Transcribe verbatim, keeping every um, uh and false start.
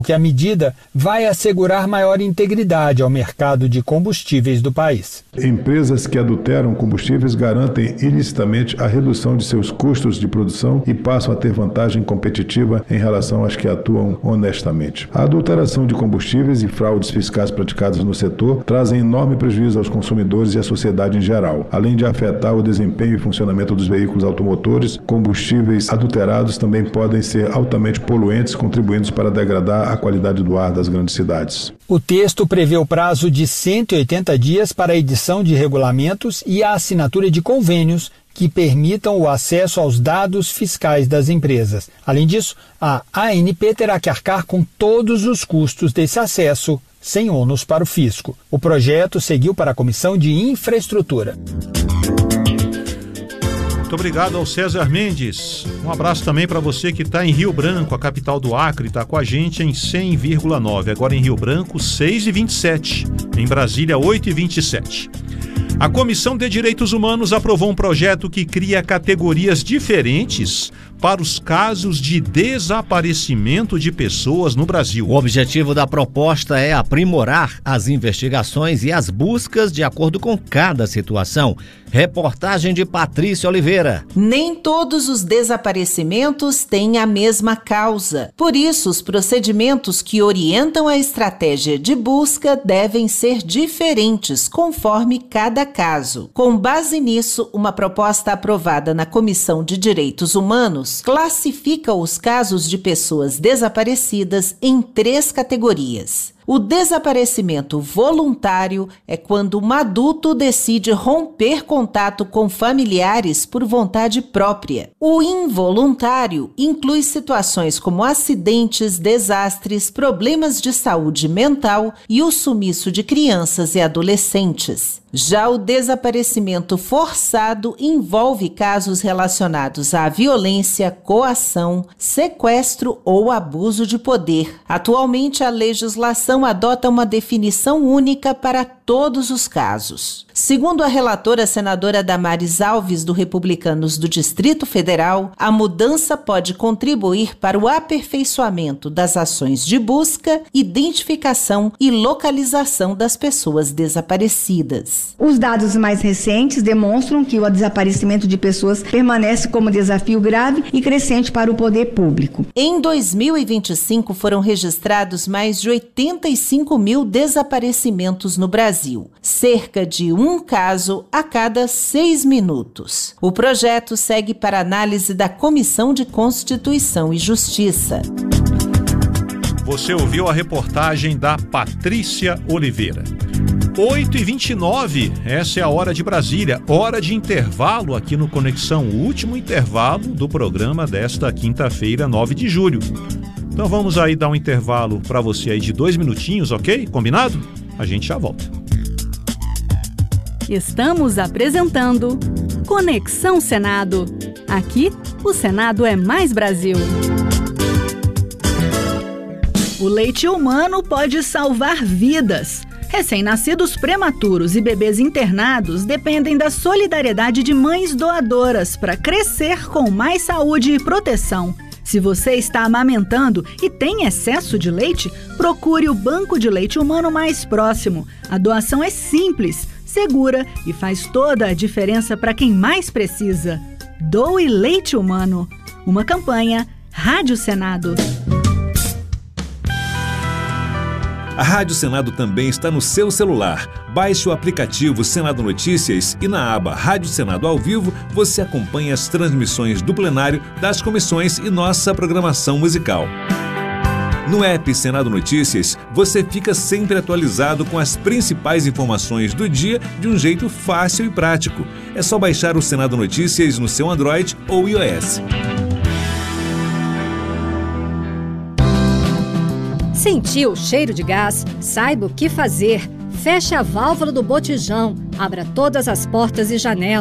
que a medida vai assegurar maior integridade ao mercado de combustíveis do país. Empresas que adulteram combustíveis garantem ilicitamente a redução de seus custos de produção e passam a ter vantagem competitiva em relação às que atuam honestamente. A adulteração de combustíveis e fraudes fiscais praticadas no setor trazem enorme prejuízo aos consumidores e à sociedade em geral, além de afetar o desempenho e funcionamento dos veículos automotores. Combustíveis adulterados também podem ser altamente poluentes, contribuindo para degradar a qualidade do ar das grandes cidades. O texto prevê o prazo de cento e oitenta dias para a edição de regulamentos e a assinatura de convênios que permitam o acesso aos dados fiscais das empresas. Além disso, a A N P terá que arcar com todos os custos desse acesso, sem ônus para o fisco. O projeto seguiu para a Comissão de Infraestrutura. Muito obrigado ao César Mendes. Um abraço também para você que está em Rio Branco, a capital do Acre, está com a gente em cem vírgula nove. Agora em Rio Branco, seis e vinte e sete. Em Brasília, oito e vinte e sete. A Comissão de Direitos Humanos aprovou um projeto que cria categorias diferentes para os casos de desaparecimento de pessoas no Brasil. O objetivo da proposta é aprimorar as investigações e as buscas de acordo com cada situação. Reportagem de Patrícia Oliveira. Nem todos os desaparecimentos têm a mesma causa. Por isso, os procedimentos que orientam a estratégia de busca devem ser diferentes, conforme cada caso. Com base nisso, uma proposta aprovada na Comissão de Direitos Humanos classifica os casos de pessoas desaparecidas em três categorias. O desaparecimento voluntário é quando um adulto decide romper contato com familiares por vontade própria. O involuntário inclui situações como acidentes, desastres, problemas de saúde mental e o sumiço de crianças e adolescentes. Já o desaparecimento forçado envolve casos relacionados à violência, coação, sequestro ou abuso de poder. Atualmente, a legislação adota uma definição única para todos os casos. Segundo a relatora senadora Damares Alves, do Republicanos do Distrito Federal, a mudança pode contribuir para o aperfeiçoamento das ações de busca, identificação e localização das pessoas desaparecidas. Os dados mais recentes demonstram que o desaparecimento de pessoas permanece como desafio grave e crescente para o poder público. Em dois mil e vinte e cinco, foram registrados mais de oitenta e cinco mil desaparecimentos no Brasil, cerca de um caso a cada seis minutos. O projeto segue para análise da Comissão de Constituição e Justiça. Você ouviu a reportagem da Patrícia Oliveira. oito e vinte e nove, essa é a hora de Brasília, hora de intervalo aqui no Conexão, o último intervalo do programa desta quinta-feira, nove de julho. Então vamos aí dar um intervalo para você aí de dois minutinhos, ok? Combinado? A gente já volta. Estamos apresentando Conexão Senado. Aqui, o Senado é mais Brasil. O leite humano pode salvar vidas. Recém-nascidos prematuros e bebês internados dependem da solidariedade de mães doadoras para crescer com mais saúde e proteção. Se você está amamentando e tem excesso de leite, procure o banco de leite humano mais próximo. A doação é simples, segura e faz toda a diferença para quem mais precisa. Doe leite humano. Uma campanha Rádio Senado. A Rádio Senado também está no seu celular. Baixe o aplicativo Senado Notícias e na aba Rádio Senado ao Vivo você acompanha as transmissões do plenário, das comissões e nossa programação musical. No app Senado Notícias, você fica sempre atualizado com as principais informações do dia de um jeito fácil e prático. É só baixar o Senado Notícias no seu Android ou iOS. Sentiu o cheiro de gás? Saiba o que fazer. Feche a válvula do botijão, abra todas as portas e janelas.